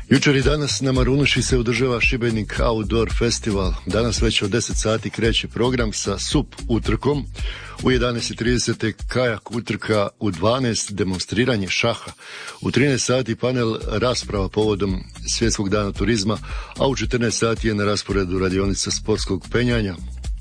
Jučer i danas na Marunuši se održava Šibenik Outdoor Festival. Danas već od 10 sati kreće program sa SUP utrkom. U 11.30 kajak utrka, u 12 demonstriranje šaha. U 13 sati panel rasprava povodom Svjetskog dana turizma, a u 14 sati je na rasporedu radionica sportskog penjanja.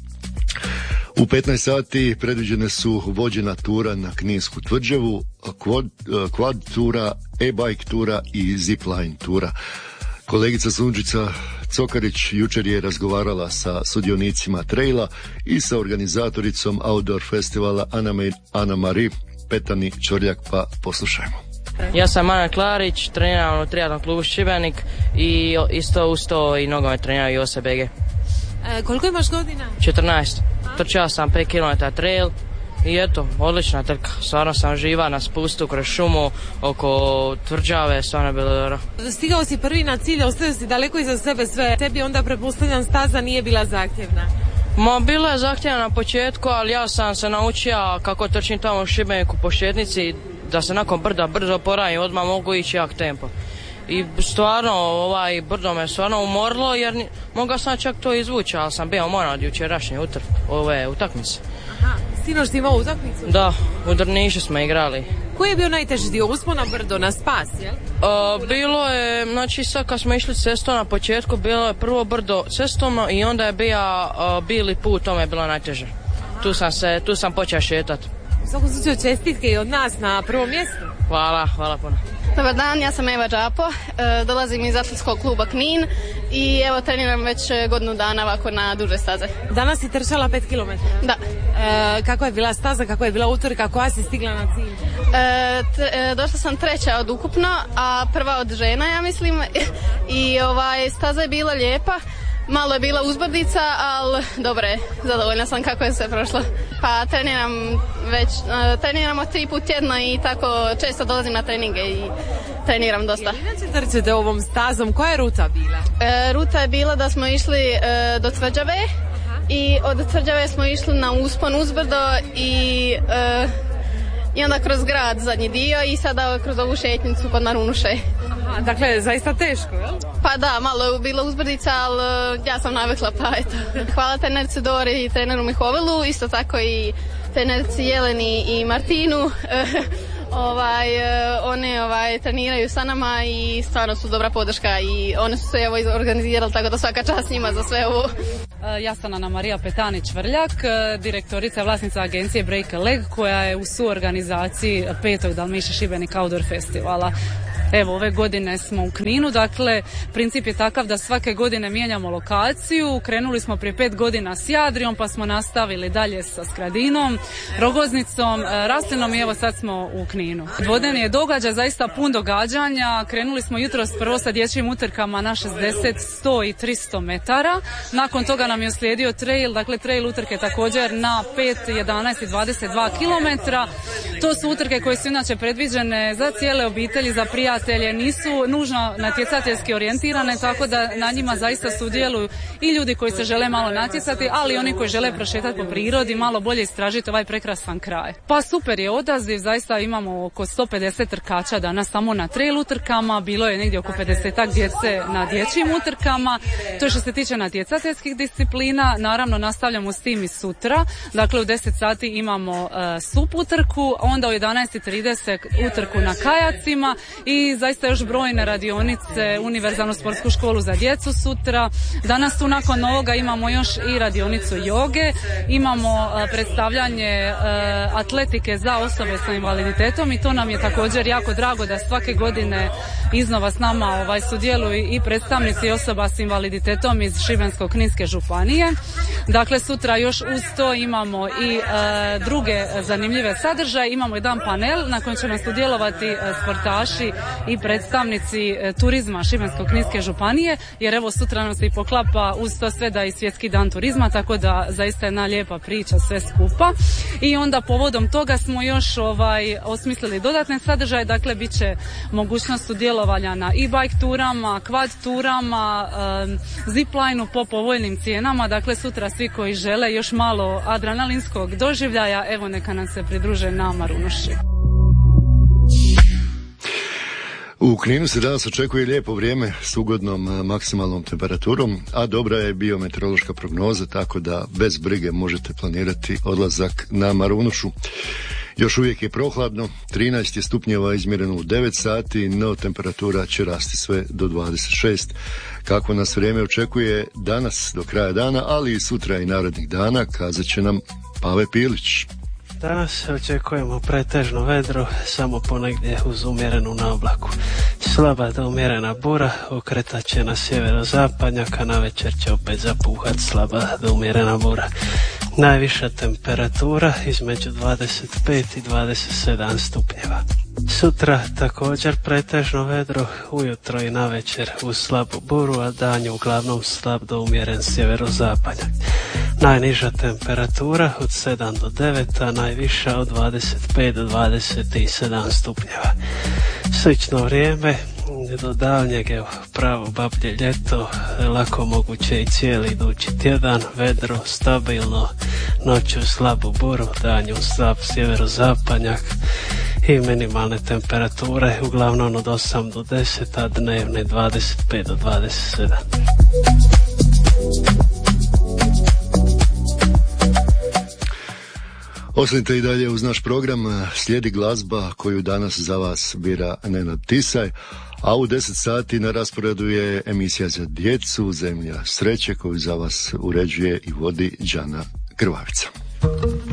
U 15 sati predviđene su vođena tura na Kninsku tvrđavu, quad tura, e-bike tura i zipline tura. Kolegica Sunđica Cokarić jučer je razgovarala sa sudionicima traila i sa organizatoricom Outdoor festivala Ana-Mari Petani-Čorljak, pa poslušajmo. Ja sam Ana Klarić, treniram u triatlon klubu Šibenik i isto uz to i nogomet treniram i OSBG. Koliko imaš godina? 14. Trčao sam 5 km trail i eto, odlična trka. Stvarno sam živa na spustu kroz šumu, oko tvrđave, stvarno je bilo dobro. Stigao si prvi na cilj, ostavio si daleko iza sebe sve. Tebi onda pretpostavljam staza nije bila zahtjevna. Bila je zahtjevna na početku, ali ja sam se naučio kako trčim tamo u Šibeniku po šetnici, da se nakon brda brzo oporavim, odmah mogu ići jak tempo. I stvarno, brdo me stvarno umorilo jer mogao sam čak to izvući, ali sam bio moran od jučerašnje utakmice. Aha, sinoć ti imao utakmicu? Da, u Drnišu smo igrali. Koji je bio najteži dio? Uspon na brdo, na spas, jel? Bilo je, znači sad kad smo išli cestom na početku, bilo je prvo brdo cestom i onda je bio bili put, to me je bilo najteže. Tu sam počeo šetati. U svakom slučaju čestitke i od nas na prvom mjestu. Hvala puno. Dobar dan, ja sam Eva Đapo, dolazim iz atletskog kluba Knin i evo treniram već godinu dana ovako na duže staze. Danas si trčala 5 km? Da. Kako je bila staza, kako je bila utrka, koja si stigla na cilj? Došla sam treća od ukupno, a prva od žena, ja mislim, i staza je bila lijepa. Malo je bila uzbrdica, ali dobro je, zadovoljna sam kako je sve prošlo. Pa treniramo 3 puta tjedno i tako često dolazim na treninge i treniram dosta. Inače trčete ovom stazom, koja je ruta bila? Ruta je bila da smo išli do tvrđave. Aha. I od tvrđave smo išli na uspon uzbrdo i onda kroz grad zadnji dio i sada kroz ovu šetnicu kod Marunuše. Aha, dakle, zaista teško, jel? Pa da, malo je bilo uzbrdica, ali ja sam navikla, pa eto. Hvala trenerici Dori i treneru Mihovilu, isto tako i trenerici Jeleni i Martinu. One treniraju sa nama i stvarno su dobra podrška i one su se organizirali, tako da svaka čast njima za sve ovo. Ja sam Ana-Marija Petani-Čorljak, direktorica vlasnica agencije Break a Leg, koja je u suorganizaciji 5. Dalmiša Šibenik Outdoor Festivala. Evo, ove godine smo u Kninu, dakle, princip je takav da svake godine mijenjamo lokaciju. Krenuli smo prije 5 godina s Jadrijom, pa smo nastavili dalje sa Skradinom, Rogoznicom, Raslinom i evo sad smo u Kninu. Vodeni je događaj, zaista pun događanja. Krenuli smo jutros prvo sa dječjim utrkama na 60, 100 i 300 metara. Nakon toga nam je uslijedio trail, dakle trail utrke također na 5, 11 i 22 km. To su utrke koje su inače predviđene za cijele obitelji, za prijatelje, nisu nužno natjecateljski orijentirane, tako da na njima zaista sudjeluju i ljudi koji se žele malo natjecati, ali i oni koji žele prošetati po prirodi, malo bolje istražiti ovaj prekrasan kraj. Pa super je odaziv, zaista imamo oko 150 trkača danas samo na trail utrkama, bilo je negdje oko 50 djece na dječjim utrkama. To je što se tiče natjecateljskih disciplina, naravno nastavljamo s tim i sutra, dakle u 10 sati imamo SUP utrku, onda u 11.30 utrku na kajacima i zaista još brojne radionice, univerzalnu sportsku školu za djecu sutra. Danas tu nakon ovoga imamo još i radionicu joge, imamo predstavljanje atletike za osobe sa invaliditetom i to nam je također jako drago da svake godine iznova s nama sudjeluju i predstavnici osoba s invaliditetom iz Šibensko-kninske županije. Dakle, sutra još uz to imamo i druge zanimljive sadržaje. Imamo jedan panel na kojem će nam sudjelovati sportaši i predstavnici turizma Šibensko-kninske županije, jer evo sutra nam se i poklapa uz to sve da je svjetski dan turizma, tako da zaista je jedna lijepa priča sve skupa. I onda povodom toga smo još osmislili dodatne sadržaje, dakle bit će mogućnost sudjelovanja na e-bike turama, quad turama, ziplineu po povoljnim cijenama, dakle sutra svi koji žele još malo adrenalinskog doživljaja, evo neka nam se pridruže na Marunuši. U Kninu se danas očekuje lijepo vrijeme s ugodnom maksimalnom temperaturom, a dobra je biometeorološka prognoza, tako da bez brige možete planirati odlazak na Marunušu. Još uvijek je prohladno, 13 je stupnjeva izmjereno u 9 sati, no temperatura će rasti sve do 26. Kako nas vrijeme očekuje danas do kraja dana, ali i sutra i narednih dana, kazat će nam Pave Pilić. Danas očekujemo pretežno vedro, samo ponegdje uz umjerenu naoblaku. Slaba do umjerena bura okretat će na sjeverozapadnjak, a navečer će opet zapuhat slaba do umjerena bura. Najviša temperatura između 25 i 27 stupnjeva. Sutra također pretežno vedro, ujutro i navečer uz slabu buru, a dan je uglavnom slab do umjeren sjeverozapadnjak. Najniža temperatura od 7 do 9, a najviša od 25 do 27 stupnjeva. Slično vrijeme do daljnjeg, pravo bablje ljeto, lako moguće i cijeli idući tjedan, vedro, stabilno, noću slabu buru, danju slab sjeverozapadnjak i minimalne temperature uglavnom od 8 do 10, a dnevne 25 do 27. Ostanite i dalje uz naš program, slijedi glazba koju danas za vas bira Nenad Tisaj, a u 10 sati na rasporedu je emisija za djecu Zemlja sreće koju za vas uređuje i vodi Đana Krvavica.